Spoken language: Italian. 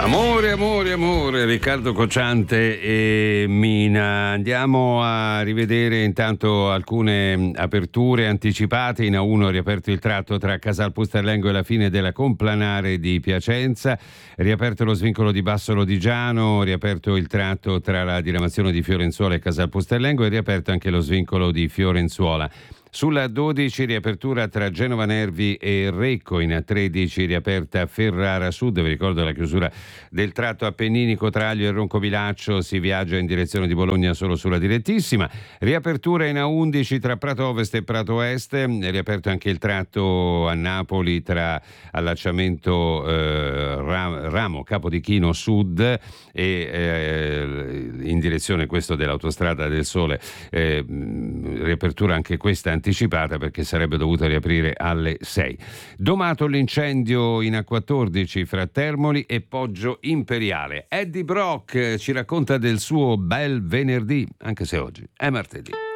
Amore, amore, amore, Riccardo Cocciante e Mina. Andiamo a rivedere intanto alcune aperture anticipate. In A1 riaperto il tratto tra Casal Pusterlengo e la fine della Complanare di Piacenza, riaperto lo svincolo di Basso Lodigiano, riaperto il tratto tra la diramazione di Fiorenzuola e Casal Pusterlengo e riaperto anche lo svincolo di Fiorenzuola. Sulla 12 riapertura tra Genova Nervi e Recco, in A13 riaperta Ferrara Sud. Vi ricordo la chiusura del tratto Appenninico tra Aglio e Roncovilaccio, si viaggia in direzione di Bologna solo sulla direttissima. Riapertura in A11 tra Prato Ovest e Prato Est, riaperto anche il tratto a Napoli tra allacciamento Ramo Capodichino Sud e in direzione questo dell'autostrada del Sole, riapertura anche questa anticipata perché sarebbe dovuta riaprire alle 6. Domato l'incendio in A14 fra Termoli e Poggio Imperiale. Eddie Brock ci racconta del suo bel venerdì, anche se oggi è martedì.